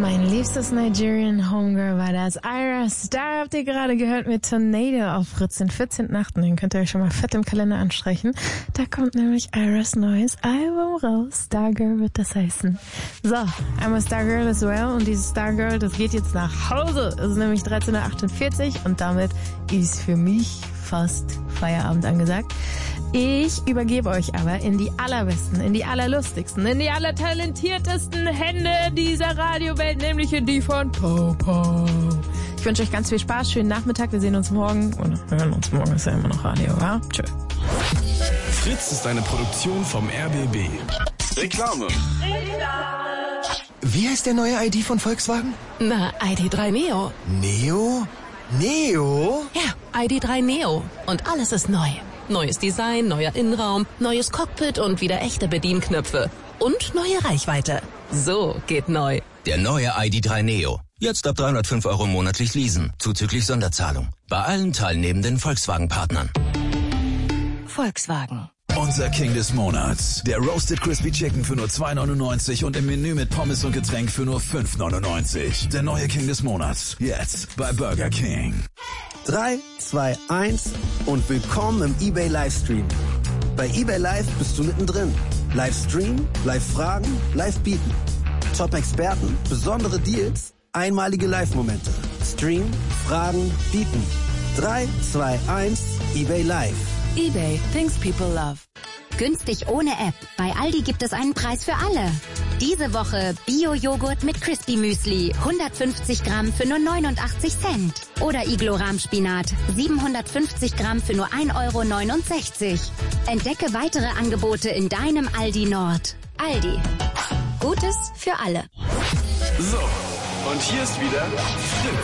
Mein liebstes Nigerian Homegirl war das. Ira Star habt ihr gerade gehört mit Tornado auf Fritz, den 14.8. Den könnt ihr euch schon mal fett im Kalender anstreichen. Da kommt nämlich Iras neues Album raus. Stargirl wird das heißen. So, I'm a Stargirl as well. Und dieses Stargirl, das geht jetzt nach Hause. Es ist nämlich 13.48 Uhr und damit ist für mich fast Feierabend angesagt. Ich übergebe euch aber in die allerbesten, in die allerlustigsten, in die allertalentiertesten Hände dieser Radiowelt, nämlich in die von Popo. Ich wünsche euch ganz viel Spaß, schönen Nachmittag, wir sehen uns morgen und hören uns morgen, ist ja immer noch Radio, ja? Tschö. Fritz ist eine Produktion vom RBB. Reklame. Wie heißt der neue ID von Volkswagen? Na, ID.3 Neo. Neo? Neo? Ja, ID.3 Neo. Und alles ist neu. Neues Design, neuer Innenraum, neues Cockpit und wieder echte Bedienknöpfe. Und neue Reichweite. So geht neu. Der neue ID.3 Neo. Jetzt ab 305 € monatlich leasen, zuzüglich Sonderzahlung. Bei allen teilnehmenden Volkswagen-Partnern. Volkswagen. Unser King des Monats. Der Roasted Crispy Chicken für nur 2,99 und im Menü mit Pommes und Getränk für nur 5,99. Der neue King des Monats. Jetzt bei Burger King. 3, 2, 1 und willkommen im eBay Livestream. Bei eBay Live bist du mittendrin. Livestream, Live-Fragen, Live-Bieten. Top-Experten, besondere Deals, einmalige Live-Momente. Stream, Fragen, Bieten. 3, 2, 1, eBay Live. eBay, things people love. Günstig ohne App. Bei Aldi gibt es einen Preis für alle. Diese Woche Bio-Joghurt mit Crispy Müsli. 150 Gramm für nur 89 Cent. Oder Iglo-Rahmspinat. 750 Gramm für nur 1,69 €. Entdecke weitere Angebote in deinem Aldi Nord. Aldi. Gutes für alle. So, und hier ist wieder Fritz.